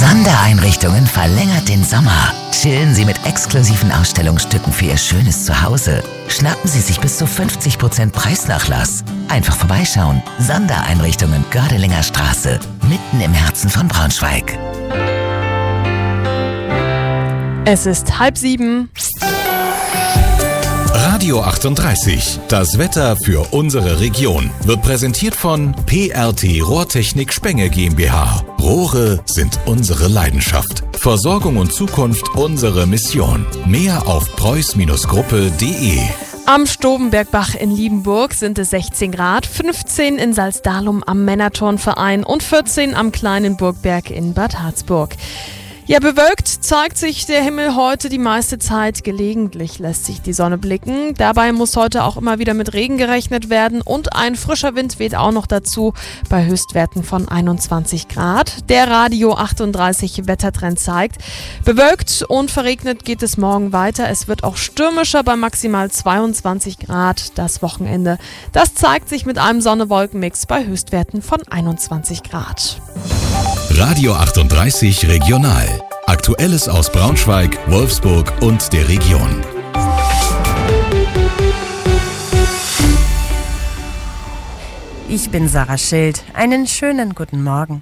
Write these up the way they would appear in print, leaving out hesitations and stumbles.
Sondereinrichtungen verlängert den Sommer. Chillen Sie mit exklusiven Ausstellungsstücken für Ihr schönes Zuhause. Schnappen Sie sich bis zu 50% Preisnachlass. Einfach vorbeischauen. Sondereinrichtungen Gördelinger Straße, mitten im Herzen von Braunschweig. Es ist 6:30. Radio 38, das Wetter für unsere Region, wird präsentiert von PRT Rohrtechnik Spenge GmbH. Rohre sind unsere Leidenschaft. Versorgung und Zukunft unsere Mission. Mehr auf preuß-gruppe.de. Am Stobenbergbach in Liebenburg sind es 16 Grad, 15 in Salzdahlum am Männerturnverein und 14 am Kleinen Burgberg in Bad Harzburg. Ja, bewölkt zeigt sich der Himmel heute die meiste Zeit. Gelegentlich lässt sich die Sonne blicken. Dabei muss heute auch immer wieder mit Regen gerechnet werden und ein frischer Wind weht auch noch dazu bei Höchstwerten von 21 Grad. Der Radio 38 Wettertrend zeigt, bewölkt und verregnet geht es morgen weiter. Es wird auch stürmischer bei maximal 22 Grad das Wochenende. Das zeigt sich mit einem Sonne-Wolken-Mix bei Höchstwerten von 21 Grad. Radio 38 Regional. Aktuelles aus Braunschweig, Wolfsburg und der Region. Ich bin Sarah Schild. Einen schönen guten Morgen.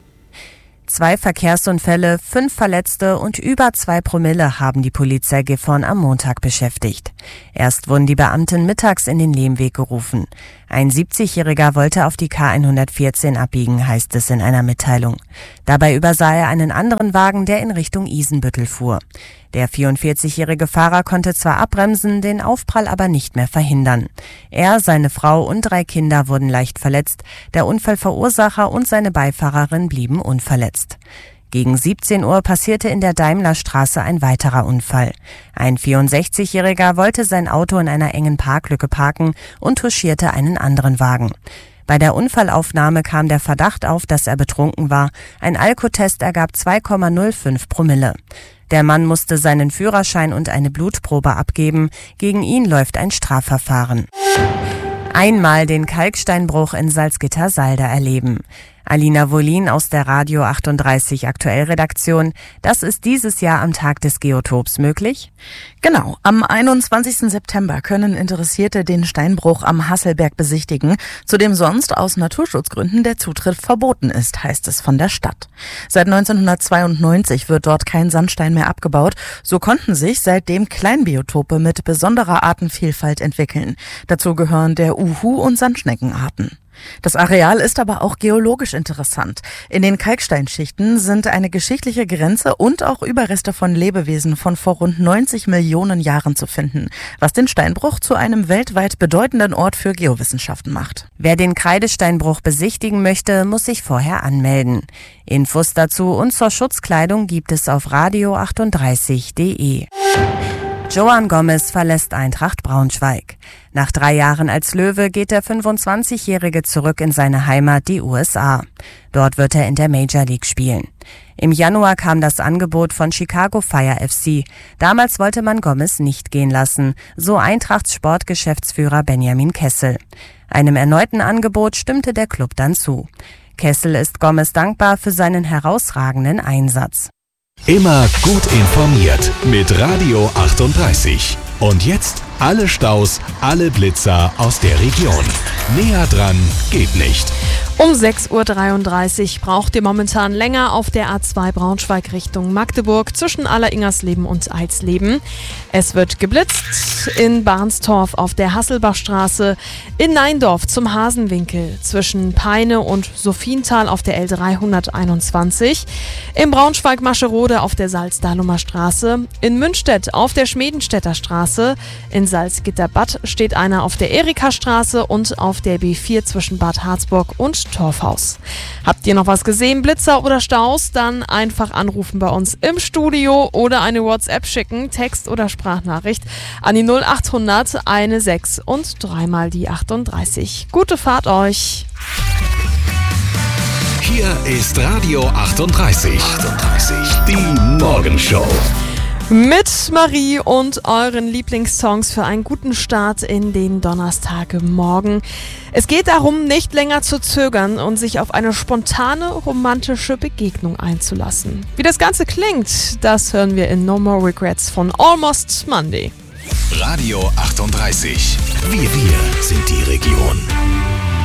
2 Verkehrsunfälle, 5 Verletzte und über 2 Promille haben die Polizei Gifhorn am Montag beschäftigt. Erst wurden die Beamten mittags in den Lehmweg gerufen. Ein 70-Jähriger wollte auf die K114 abbiegen, heißt es in einer Mitteilung. Dabei übersah er einen anderen Wagen, der in Richtung Isenbüttel fuhr. Der 44-jährige Fahrer konnte zwar abbremsen, den Aufprall aber nicht mehr verhindern. Er, seine Frau und 3 Kinder wurden leicht verletzt. Der Unfallverursacher und seine Beifahrerin blieben unverletzt. Gegen 17 Uhr passierte in der Daimlerstraße ein weiterer Unfall. Ein 64-jähriger wollte sein Auto in einer engen Parklücke parken und touchierte einen anderen Wagen. Bei der Unfallaufnahme kam der Verdacht auf, dass er betrunken war. Ein Alkotest ergab 2,05 Promille. Der Mann musste seinen Führerschein und eine Blutprobe abgeben. Gegen ihn läuft ein Strafverfahren. Einmal den Kalksteinbruch in Salzgitter-Salda erleben. Alina Wollin aus der Radio 38 Aktuellredaktion. Das ist dieses Jahr am Tag des Geotops möglich? Genau, am 21. September können Interessierte den Steinbruch am Hasselberg besichtigen, zu dem sonst aus Naturschutzgründen der Zutritt verboten ist, heißt es von der Stadt. Seit 1992 wird dort kein Sandstein mehr abgebaut. So konnten sich seitdem Kleinbiotope mit besonderer Artenvielfalt entwickeln. Dazu gehören der Uhu- und Sandschneckenarten. Das Areal ist aber auch geologisch interessant. In den Kalksteinschichten sind eine geschichtliche Grenze und auch Überreste von Lebewesen von vor rund 90 Millionen Jahren zu finden, was den Steinbruch zu einem weltweit bedeutenden Ort für Geowissenschaften macht. Wer den Kreidesteinbruch besichtigen möchte, muss sich vorher anmelden. Infos dazu und zur Schutzkleidung gibt es auf radio38.de. Joan Gomez verlässt Eintracht Braunschweig. Nach 3 Jahren als Löwe geht der 25-Jährige zurück in seine Heimat, die USA. Dort wird er in der Major League spielen. Im Januar kam das Angebot von Chicago Fire FC. Damals wollte man Gomez nicht gehen lassen, so Eintrachts Sportgeschäftsführer Benjamin Kessel. Einem erneuten Angebot stimmte der Club dann zu. Kessel ist Gomez dankbar für seinen herausragenden Einsatz. Immer gut informiert mit Radio 38. Und jetzt alle Staus, alle Blitzer aus der Region. Näher dran geht nicht. Um 6:33 Uhr braucht ihr momentan länger auf der A2 Braunschweig Richtung Magdeburg zwischen Alleringersleben und Eisleben. Es wird geblitzt in Barnstorf auf der Hasselbachstraße, in Neindorf zum Hasenwinkel, zwischen Peine und Sophiental auf der L321, in Braunschweig-Mascherode auf der Salzdahlumer Straße, in Münstedt auf der Schmedenstädter Straße, in Salzgitter-Bad steht einer auf der Erika-Straße und auf der B4 zwischen Bad Harzburg und Torfhaus. Habt ihr noch was gesehen, Blitzer oder Staus? Dann einfach anrufen bei uns im Studio oder eine WhatsApp schicken, Text oder Sprachnachricht an die 0800 16 und 3 mal die 38. Gute Fahrt euch! Hier ist Radio 38. Die Morgenshow. Mit Marie und euren Lieblingssongs für einen guten Start in den Donnerstagmorgen. Es geht darum, nicht länger zu zögern und sich auf eine spontane romantische Begegnung einzulassen. Wie das Ganze klingt, das hören wir in No More Regrets von Almost Monday. Radio 38. Wir sind die Region.